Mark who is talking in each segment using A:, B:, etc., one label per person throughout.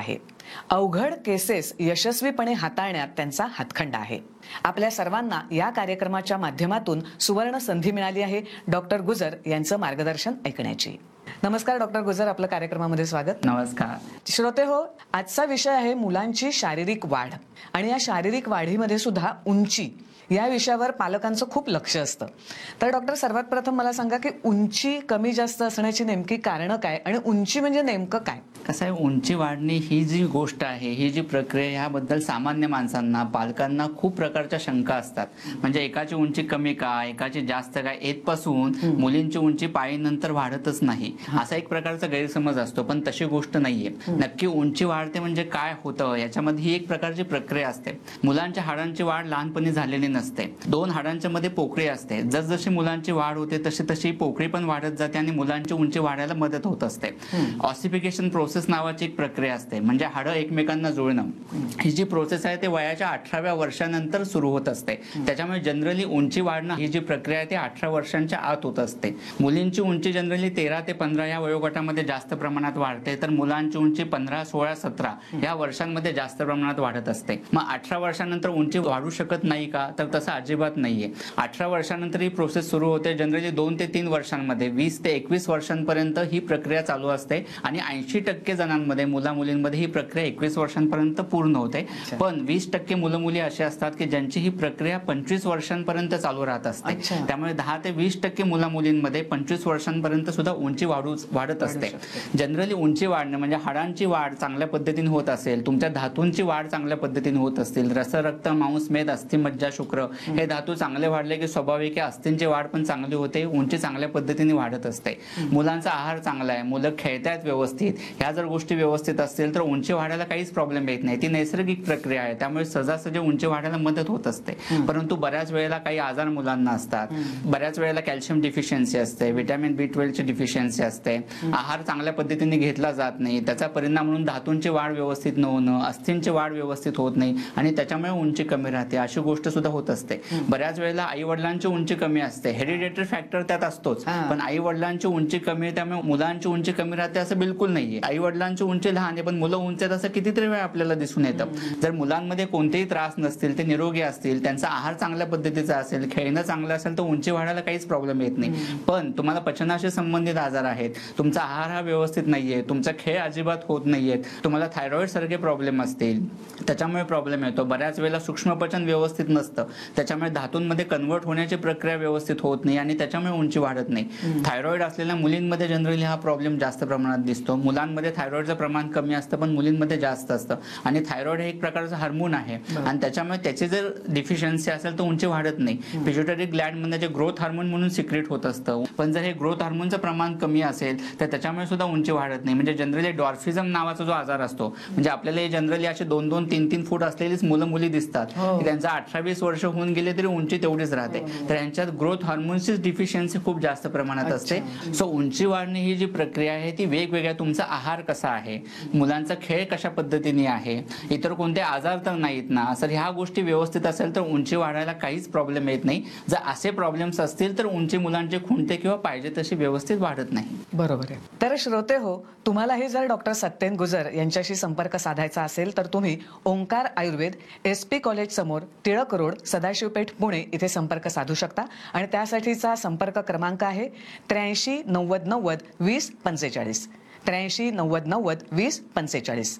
A: आहे. अवघड केसेस यशस्वीपणे हाताळण्यात त्यांचा हातखंडा आहे. आपल्या सर्वांना या कार्यक्रमाच्या माध्यमातून सुवर्ण संधी मिळाली आहे डॉक्टर गुजर यांचं मार्गदर्शन ऐकण्याची. नमस्कार डॉक्टर गुजर, आपल्या कार्यक्रमामध्ये स्वागत.
B: नमस्कार
A: श्रोते हो, आजचा विषय आहे मुलांची शारीरिक वाढ. आणि या शारीरिक वाढीमध्ये सुद्धा उंची या विषयावर पालकांचं खूप लक्ष असतं. तर डॉक्टर, सर्वात प्रथम मला सांगा की उंची कमी जास्त असण्याची नेमकी कारणं काय आणि उंची म्हणजे नेमकं काय?
B: कसं आहे, उंची वाढणे ही जी गोष्ट आहे, ही जी प्रक्रिया, ह्याबद्दल सामान्य माणसांना, पालकांना खूप प्रकारच्या शंका असतात. म्हणजे एकाची उंची कमी का, एकाची जास्त काय, येतपासून मुलींची उंची पाळीनंतर वाढतच नाही असा एक प्रकारचा गैरसमज असतो. पण तशी गोष्ट नाहीये. नक्की उंची वाढते म्हणजे काय होतं, याच्यामध्ये ही एक प्रकारची प्रक्रिया असते. मुलांच्या हाडांची वाढ लहानपणी झालेली नसते. दोन हाडांच्या मध्ये पोकळी असते. जसजशी मुलांची वाढ होते तशी तशी पोकळी पण वाढत जाते आणि मुलांची उंची वाढायला मदत होत असते. ऑसिफिकेशन प्रोसेस नावाची एक प्रक्रिया असते. म्हणजे हाडं एकमेकांना जुळणं, ही जी प्रोसेस आहे ते वयाच्या 18व्या वर्षानंतर सुरू होत असते. त्याच्यामुळे जनरली उंची वाढणं ही जी प्रक्रिया आहे ती 18 वर्षांच्या आत होत असते. मुलींची उंची जनरली 13 ते 15 या वयोगटामध्ये जास्त प्रमाणात वाढते, तर मुलांची उंची 15, 16, 17 या वर्षांमध्ये जास्त प्रमाणात वाढत असते. मग 18 वर्षानंतर उंची वाढू शकत नाही का, तर तसं अजिबात नाहीये. 18 वर्षानंतर ही प्रोसेस सुरू होते. जनरली 2 ते 3 वर्षांमध्ये 20 ते 21 वर्षांपर्यंत ही प्रक्रिया चालू असते आणि 80% जणांमध्ये, मुला मुलींमध्ये ही प्रक्रिया 21 वर्षांपर्यंत पूर्ण होते. पण 20% मुलं मुली असे असतात की ज्यांची ही प्रक्रिया 25 वर्षांपर्यंत चालू राहत असते. त्यामुळे 10 ते 20% मुला मुलींमध्ये 25 वर्षांपर्यंत सुद्धा उंची वाढत असते. जनरली उंची वाढणे म्हणजे हाडांची वाढ चांगल्या पद्धतीने होत असेल, तुमच्या धातूंची वाढ चांगल्या पद्धतीने होत असतील, रस, रक्त, मांस, मेद, अस्थि, मज्जा, शुक्र हे धातू चांगले वाढले की स्वाभाविक अस्थिंची वाढ पण चांगली होते, उंची चांगल्या पद्धतीने वाढत असते. मुलांचा आहार चांगला आहे, मुलं खेळतायत व्यवस्थित, ह्या जर गोष्टी व्यवस्थित असतील तर उंची वाढायला काहीच प्रॉब्लेम येत नाही. ती नैसर्गिक प्रक्रिया आहे, त्यामुळे सहजासहजी उंची वाढायला मदत होत असते. परंतु बऱ्याच वेळेला काही आजार मुलांना असतात, बऱ्याच वेळेला कॅल्शियम डिफिशियन्सी असते, व्हिटॅमिन B12 ची डिफिशियन्सी असते, आहार चांगल्या पद्धतीने घेतला जात नाही, त्याचा परिणाम म्हणून धातूंची वाढ व्यवस्थित न होणं, अस्थिंची वाढ व्यवस्थित होत नाही आणि त्याच्यामुळे उंची कमी राहते, अशी गोष्ट सुद्धा होत असते. बऱ्याच वेळेला आई वडिलांची उंची कमी असते, हेरिडेटरी फॅक्टर त्यात असतोच, पण आई वडिलांची उंची कमी आहे त्यामुळे मुलांची उंची कमी राहते असं बिलकुल नाहीये. आई वडिलांची उंची लहान आहे पण मुलं उंच आहेत असं कितीतरी वेळा आपल्याला दिसून येतं. जर मुलांमध्ये कोणतेही त्रास नसतील, ते निरोगी असतील, त्यांचा आहार चांगल्या पद्धतीचा असेल, खेळणं चांगलं असेल, तर उंची वाढायला काहीच प्रॉब्लेम येत नाही. पण तुम्हाला पचनाशी संबंधित आजार आहेत, तुमचा आहार हा व्यवस्थित नाहीये, तुमचा खेळ अजिबात होत नाहीये, तुम्हाला थायरॉइड सारखे प्रॉब्लेम असतील, त्याच्यामुळे प्रॉब्लेम येतो. बऱ्याच वेळेला सूक्ष्मपचन व्यवस्थित नसतं, त्याच्यामुळे धातूंमध्ये कन्वर्ट होण्याची प्रक्रिया व्यवस्थित होत नाही आणि त्याच्यामुळे उंची वाढत नाही. थायरॉइड असलेल्या मुलींमध्ये जनरली हा प्रॉब्लेम जास्त प्रमाणात दिसतो. मुलांमध्ये थायरॉइडचं प्रमाण कमी असतं पण मुलींमध्ये जास्त असतं. आणि थायरॉइड हे एक प्रकारचं हार्मोन आहे आणि त्याच्यामुळे त्याची जर डिफिशियन्सी असेल तर उंची वाढत नाही. पिट्युटरी ग्लँड मध्ये जे ग्रोथ हार्मोन म्हणून सिक्रेट होत असतं, पण जर हे ग्रोथ हार्मोनचं प्रमाण कमी असेल तर त्याच्यामुळे सुद्धा उंची वाढत नाही. म्हणजे जनरली डॉर्फिझम नावाचा जो आजार असतो, म्हणजे आपल्याला जनरली असे 2-2, 3-3 फूट असलेलीच मुलं मुली दिसतात की त्यांचा 18-20 वर्ष होऊन गेले तरी उंची तेवढीच राहते. तर यांच्यात ग्रोथ हार्मोनची डिफिशियन्सी खूप जास्त प्रमाणात असते. सो उंची वाढणे ही जी प्रक्रिया आहे ती वेगवेगळ्या, तुमचा आहार कसा आहे, मुलांचा खेळ कशा पद्धतीने आहे, इतर कोणते आजार तर नाहीत ना, तर ह्या गोष्टी व्यवस्थित असेल तर उंची वाढायला काहीच प्रॉब्लेम येत नाही. जर असे प्रॉब्लेम्स असतील तर उंची मुलांचे खुंटते किंवा पाहिजे तशी व्यवस्थित वाढत नाही.
A: बरोबर आहे. तर श्रोते हो, तुम्हालाही जर डॉक्टर सत्येन गुजर यांच्याशी संपर्क साधायचा असेल तर तुम्ही ओंकार आयुर्वेद, SP कॉलेज समोर, टिळक रोड, सदाशिवपेठ, पुणे इथे संपर्क साधू शकता. आणि त्यासाठीचा संपर्क क्रमांक आहे 83 90 90 20 45, 83 90 90 20 45,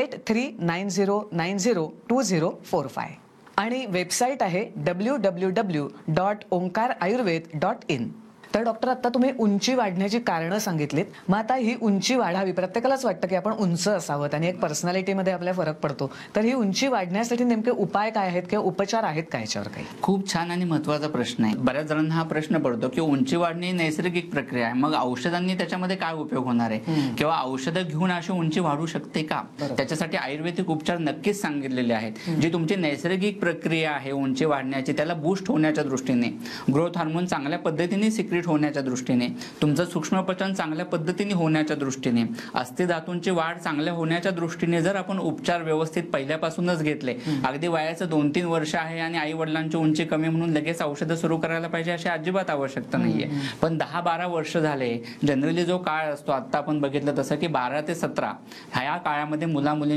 A: 8390902045 आणि वेबसाईट आहे www.onkarayurved.in. तर डॉक्टर, आता तुम्ही उंची वाढण्याची कारणं सांगितलीत. मग आता ही उंची वाढावी, प्रत्येकालाच वाटतं की आपण उंच असावं आणि एक पर्सनॅलिटीमध्ये आपल्या फरक पडतो. तर ही उंची वाढण्यासाठी नेमके उपाय काय आहेत किंवा उपचार आहेत का याच्यावर काही?
B: खूप छान आणि महत्त्वाचा प्रश्न आहे. बऱ्याच जणांना हा प्रश्न पडतो की उंची वाढणे ही नैसर्गिक प्रक्रिया आहे, मग औषधांनी त्याच्यामध्ये काय उपयोग होणार आहे किंवा औषधं घेऊन अशी उंची वाढू शकते का? त्याच्यासाठी आयुर्वेदिक उपचार नक्कीच सांगितलेले आहेत. जी तुमची नैसर्गिक प्रक्रिया आहे उंची वाढण्याची, त्याला बूस्ट होण्याच्या दृष्टीने, ग्रोथ हार्मोन चांगल्या पद्धतीने सिक्रेट होण्याच्या दृष्टीने, तुमचं सूक्ष्मपचन चांगल्या पद्धतीने होण्याच्या दृष्टीने, अस्थि धातूंची वाढ चांगल्या होण्याच्या दृष्टीने जर आपण उपचार व्यवस्थित पहिल्यापासूनच घेतले, अगदी वयाचं 2-3 वर्ष आहे आणि आई वडिलांची उंची कमी म्हणून लगेच औषधं सुरू करायला पाहिजे अशी अजिबात आवश्यकता नाहीये. पण 10-12 वर्ष झाले, जनरली जो काळ असतो, आता आपण बघितलं तसं की 12 ते 17 ह्या काळामध्ये मुला